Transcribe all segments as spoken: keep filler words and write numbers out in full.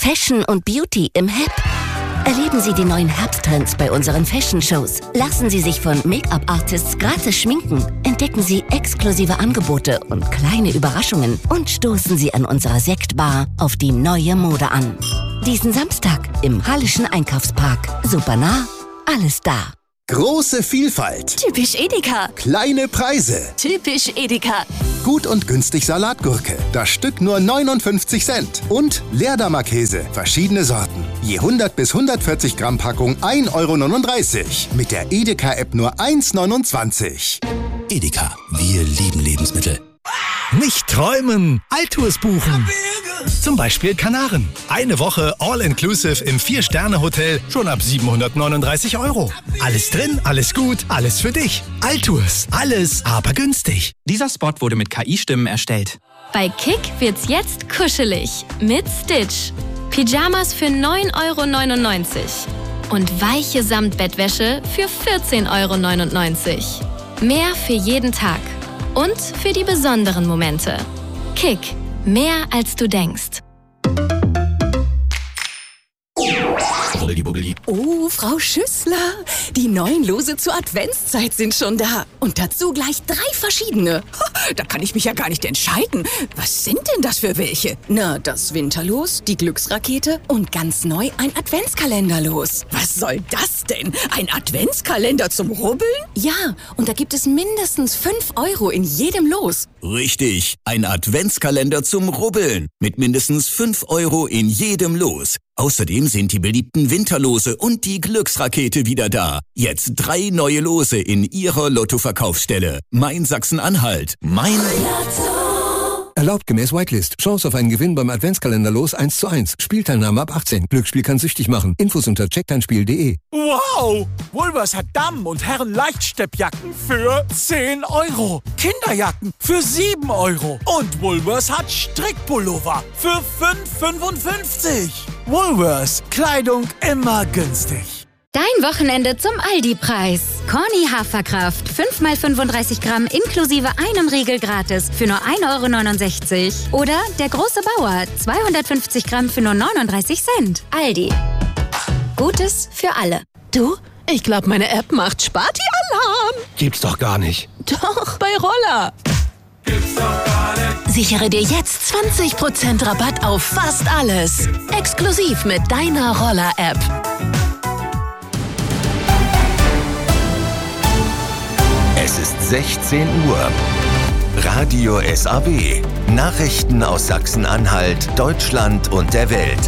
Fashion und Beauty im H E P. Erleben Sie die neuen Herbsttrends bei unseren Fashion-Shows. Lassen Sie sich von Make-up-Artists gratis schminken. Entdecken Sie exklusive Angebote und kleine Überraschungen. Und stoßen Sie an unserer Sektbar auf die neue Mode an. Diesen Samstag im Hallischen Einkaufspark. Super nah, alles da. Große Vielfalt. Typisch Edeka. Kleine Preise. Typisch Edeka. Gut und günstig Salatgurke. Das Stück nur neunundfünfzig Cent. Und Leerdammer Käse. Verschiedene Sorten. Je hundert bis hundertvierzig Gramm Packung ein Euro neununddreißig. Mit der Edeka-App nur eins neunundzwanzig. Edeka. Wir lieben Lebensmittel. Nicht träumen, Altours buchen. Zum Beispiel Kanaren. Eine Woche All-Inclusive im Vier-Sterne-Hotel schon ab siebenhundertneununddreißig Euro. Alles drin, alles gut, alles für dich. Altours, alles aber günstig. Dieser Spot wurde mit K I-Stimmen erstellt. Bei Kick wird's jetzt kuschelig mit Stitch. Pyjamas für neun Euro neunundneunzig und weiche Samtbettwäsche für vierzehn Euro neunundneunzig. Mehr für jeden Tag. Und für die besonderen Momente. Kick. Mehr als du denkst. Oh, Frau Schüssler, die neuen Lose zur Adventszeit sind schon da. Und dazu gleich drei verschiedene. Da kann ich mich ja gar nicht entscheiden. Was sind denn das für welche? Na, das Winterlos, die Glücksrakete und ganz neu ein Adventskalenderlos. Was soll das denn? Ein Adventskalender zum Rubbeln? Ja, und da gibt es mindestens fünf Euro in jedem Los. Richtig, ein Adventskalender zum Rubbeln. Mit mindestens fünf Euro in jedem Los. Außerdem sind die beliebten Winterlose und die Glücksrakete wieder da. Jetzt drei neue Lose in Ihrer Lottoverkaufsstelle. Mein Sachsen-Anhalt. Mein Lotto. Erlaubt gemäß Whitelist. Chance auf einen Gewinn beim Adventskalender-Los eins zu eins. Spielteilnahme ab achtzehn. Glücksspiel kann süchtig machen. Infos unter check dein spiel punkt de. Wow! Woolworths hat Damen- und Herren-Leichtsteppjacken für zehn Euro. Kinderjacken für sieben Euro. Und Woolworths hat Strickpullover für fünf Euro fünfundfünfzig. Woolworths. Kleidung immer günstig. Dein Wochenende zum Aldi-Preis. Corny Haferkraft, fünf mal fünfunddreißig Gramm inklusive einem Riegel gratis für nur ein Euro neunundsechzig. Oder der große Bauer, zweihundertfünfzig Gramm für nur neununddreißig Cent. Aldi. Gutes für alle. Du, ich glaube, meine App macht Sparti-Alarm. Gibt's doch gar nicht. Doch, bei Roller. Gibt's doch gar nicht. Sichere dir jetzt zwanzig Prozent Rabatt auf fast alles. Exklusiv mit deiner Roller-App. Es ist sechzehn Uhr. Radio S A W. Nachrichten aus Sachsen-Anhalt, Deutschland und der Welt.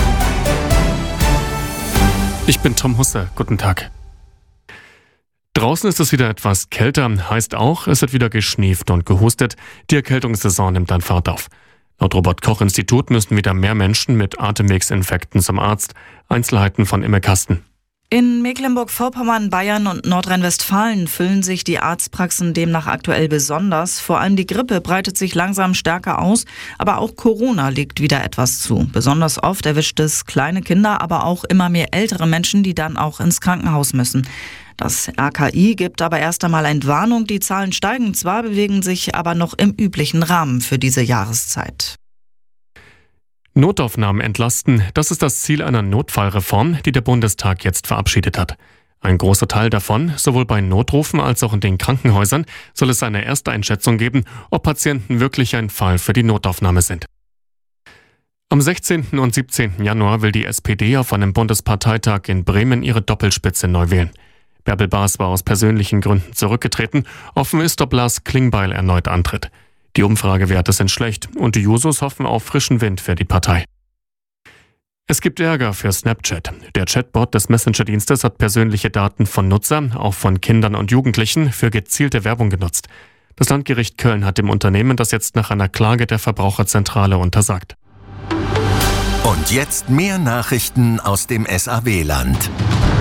Ich bin Tom Husse. Guten Tag. Draußen ist es wieder etwas kälter, heißt auch, es wird wieder geschnieft und gehustet. Die Erkältungssaison nimmt an Fahrt auf. Laut Robert-Koch-Institut müssen wieder mehr Menschen mit Atemwegsinfekten zum Arzt. Einzelheiten von Imme Kasten. In Mecklenburg-Vorpommern, Bayern und Nordrhein-Westfalen füllen sich die Arztpraxen demnach aktuell besonders. Vor allem die Grippe breitet sich langsam stärker aus, aber auch Corona legt wieder etwas zu. Besonders oft erwischt es kleine Kinder, aber auch immer mehr ältere Menschen, die dann auch ins Krankenhaus müssen. Das R K I gibt aber erst einmal Entwarnung. Die Zahlen steigen zwar, bewegen sich aber noch im üblichen Rahmen für diese Jahreszeit. Notaufnahmen entlasten, das ist das Ziel einer Notfallreform, die der Bundestag jetzt verabschiedet hat. Ein großer Teil davon, sowohl bei Notrufen als auch in den Krankenhäusern, soll es eine erste Einschätzung geben, ob Patienten wirklich ein Fall für die Notaufnahme sind. Am sechzehnten und siebzehnten Januar will die S P D auf einem Bundesparteitag in Bremen ihre Doppelspitze neu wählen. Bärbel Baas war aus persönlichen Gründen zurückgetreten. Offen ist, ob Lars Klingbeil erneut antritt. Die Umfragewerte sind schlecht und die Jusos hoffen auf frischen Wind für die Partei. Es gibt Ärger für Snapchat. Der Chatbot des Messenger-Dienstes hat persönliche Daten von Nutzern, auch von Kindern und Jugendlichen, für gezielte Werbung genutzt. Das Landgericht Köln hat dem Unternehmen das jetzt nach einer Klage der Verbraucherzentrale untersagt. Und jetzt mehr Nachrichten aus dem S A W-Land.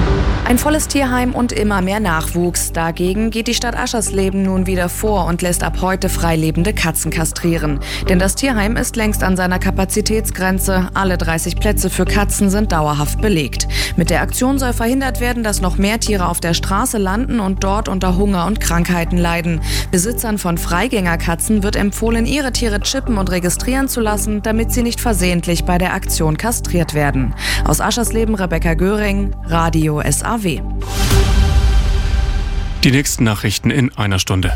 Ein volles Tierheim und immer mehr Nachwuchs. Dagegen geht die Stadt Aschersleben nun wieder vor und lässt ab heute freilebende Katzen kastrieren. Denn das Tierheim ist längst an seiner Kapazitätsgrenze. Alle dreißig Plätze für Katzen sind dauerhaft belegt. Mit der Aktion soll verhindert werden, dass noch mehr Tiere auf der Straße landen und dort unter Hunger und Krankheiten leiden. Besitzern von Freigängerkatzen wird empfohlen, ihre Tiere chippen und registrieren zu lassen, damit sie nicht versehentlich bei der Aktion kastriert werden. Aus Aschersleben Rebecca Göring, Radio S A W. Die nächsten Nachrichten in einer Stunde.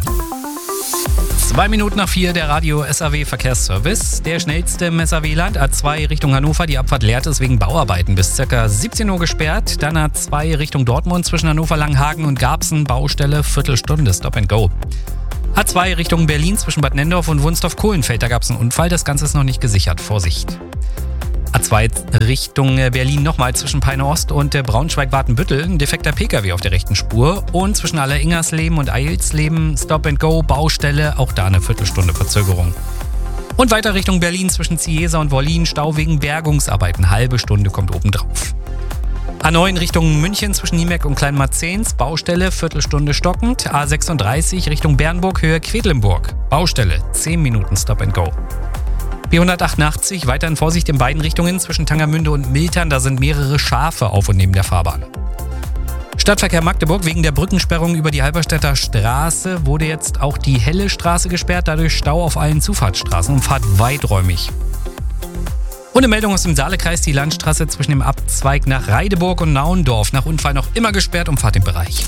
Zwei Minuten nach vier, der Radio S A W Verkehrsservice. Der schnellste im S A W-Land, A zwei Richtung Hannover. Die Abfahrt Lehrte ist wegen Bauarbeiten bis ca. siebzehn Uhr gesperrt. Dann A zwei Richtung Dortmund zwischen Hannover, Langenhagen und Garbsen. Baustelle, Viertelstunde, Stop and Go. A zwei Richtung Berlin zwischen Bad Nendorf und Wunstorf-Kohlenfeld. Da gab es einen Unfall, das Ganze ist noch nicht gesichert. Vorsicht. A zwei Richtung Berlin nochmal zwischen Peine Ost und Braunschweig-Watenbüttel. Ein defekter Pkw auf der rechten Spur. Und zwischen Alleringersleben und Eilsleben Stop and Go, Baustelle. Auch da eine Viertelstunde Verzögerung. Und weiter Richtung Berlin zwischen Ciesa und Wollin. Stau wegen Bergungsarbeiten. Halbe Stunde kommt obendrauf. A neun Richtung München zwischen Niemeck und Kleinmarzens. Baustelle, Viertelstunde stockend. A sechsunddreißig Richtung Bernburg, Höhe Quedlinburg. Baustelle, zehn Minuten Stop and Go. B hundertachtundachtzig, weiterhin Vorsicht in beiden Richtungen zwischen Tangermünde und Miltern. Da sind mehrere Schafe auf und neben der Fahrbahn. Stadtverkehr Magdeburg, wegen der Brückensperrung über die Halberstädter Straße wurde jetzt auch die Helle Straße gesperrt. Dadurch Stau auf allen Zufahrtsstraßen und Fahrt weiträumig. Und eine Meldung aus dem Saalekreis, die Landstraße zwischen dem Abzweig nach Reideburg und Naundorf nach Unfall noch immer gesperrt und Fahrt im Bereich.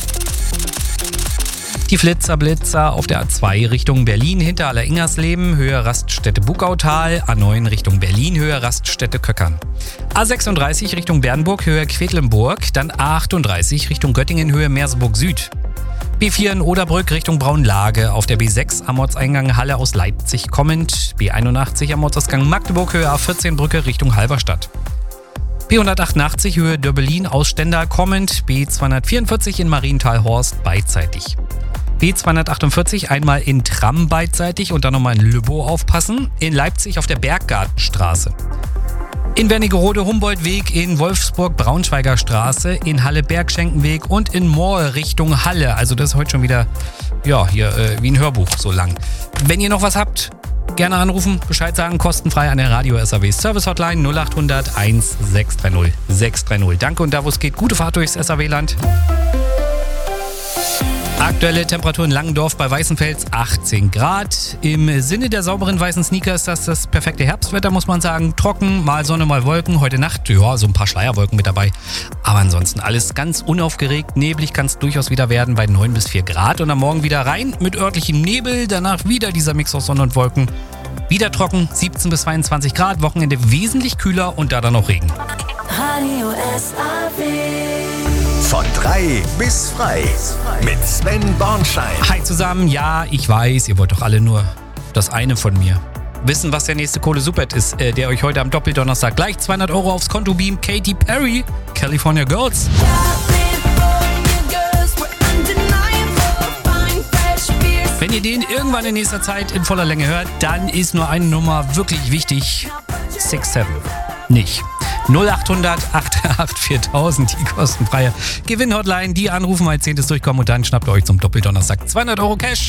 Die Flitzer Blitzer auf der A zwei Richtung Berlin hinter Alleringersleben, Höhe Raststätte Bugautal, A neun Richtung Berlin, Höhe Raststätte Köckern. A sechsunddreißig Richtung Bernburg, Höhe Quedlinburg, dann A achtunddreißig Richtung Göttingen, Höhe Merseburg Süd. B vier in Oderbrück Richtung Braunlage, auf der B sechs am Ortseingang Halle aus Leipzig kommend, B einundachtzig am Ortsausgang Magdeburg, Höhe A vierzehn Brücke Richtung Halberstadt. B hundertachtundachtzig Höhe Dörbelin aus Stendal kommend, B zweihundertvierundvierzig in Marienthal-Horst beidseitig. B zweihundertachtundvierzig einmal in Tram beidseitig und dann nochmal in Lübbow aufpassen. In Leipzig auf der Berggartenstraße. In Wernigerode Humboldtweg, in Wolfsburg Braunschweiger Straße, in Halle Bergschenkenweg und in Moor Richtung Halle. Also das ist heute schon wieder, ja, hier äh, wie ein Hörbuch so lang. Wenn ihr noch was habt, gerne anrufen, Bescheid sagen, kostenfrei an der Radio S A W Service Hotline null acht hundert eins sechs drei null sechs drei null. Danke und da wo es geht, gute Fahrt durchs S A W-Land. Aktuelle Temperatur in Langendorf bei Weißenfels achtzehn Grad. Im Sinne der sauberen weißen Sneaker ist das das perfekte Herbstwetter, muss man sagen. Trocken, mal Sonne, mal Wolken. Heute Nacht, ja, so ein paar Schleierwolken mit dabei. Aber ansonsten alles ganz unaufgeregt. Neblig kann es durchaus wieder werden bei neun bis vier Grad. Und am Morgen wieder rein mit örtlichem Nebel. Danach wieder dieser Mix aus Sonne und Wolken. Wieder trocken, siebzehn bis zweiundzwanzig Grad. Wochenende wesentlich kühler und da dann noch Regen. Radio S A W. Von drei bis frei mit Sven Bornschein. Hi zusammen, ja, ich weiß, ihr wollt doch alle nur das eine von mir. Wissen, was der nächste Kohle-Super ist, äh, der euch heute am Doppeldonnerstag gleich zweihundert Euro aufs Konto beamt. Katy Perry, California Girls. Wenn ihr den irgendwann in nächster Zeit in voller Länge hört, dann ist nur eine Nummer wirklich wichtig. six seven. Nicht. null acht hundert acht acht viertausend, die kostenfreie Gewinnhotline. Die anrufen, als zehntes durchkommen und dann schnappt ihr euch zum Doppeldonnerstag zweihundert Euro Cash.